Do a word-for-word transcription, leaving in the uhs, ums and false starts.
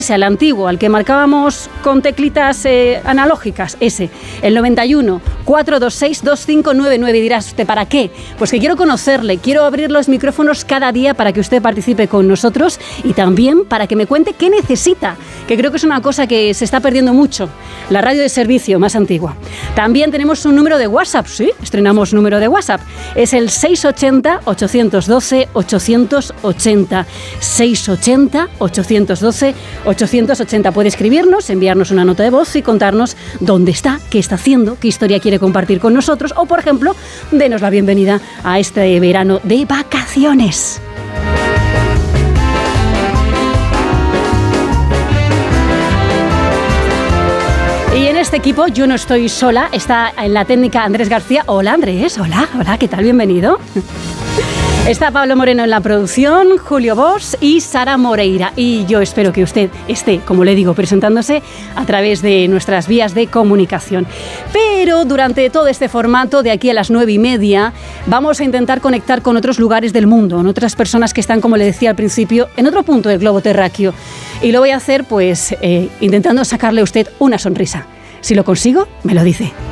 al antiguo, al que marcábamos con teclitas eh, analógicas, ese, el noventa y uno, cuatrocientos veintiséis, veinticinco noventa y nueve. Y dirás usted, ¿para qué? Pues que quiero conocerle, quiero abrir los micrófonos cada día para que usted participe con nosotros y también para que me cuente qué necesita, que creo que es una cosa que se está perdiendo mucho, la radio de servicio más antigua. También tenemos un número de WhatsApp, sí, estrenamos número de WhatsApp, es el seiscientos ochenta, ochocientos doce, ochocientos ochenta, seiscientos ochenta, ochocientos doce, ochocientos ochenta. Puede escribirnos, enviarnos una nota de voz y contarnos dónde está, qué está haciendo, qué historia quiere compartir con nosotros o, por ejemplo, denos la bienvenida a este verano de vacaciones. Y en este equipo yo no estoy sola, está en la técnica Andrés García. Hola Andrés, hola, hola, ¿qué tal? Bienvenido. Está Pablo Moreno en la producción, Julio Bosch y Sara Moreira. Y yo espero que usted esté, como le digo, presentándose a través de nuestras vías de comunicación. Pero durante todo este formato, de aquí a las nueve y media, vamos a intentar conectar con otros lugares del mundo, con otras personas que están, como le decía al principio, en otro punto del globo terráqueo. Y lo voy a hacer, pues, eh, intentando sacarle a usted una sonrisa. Si lo consigo, me lo dice.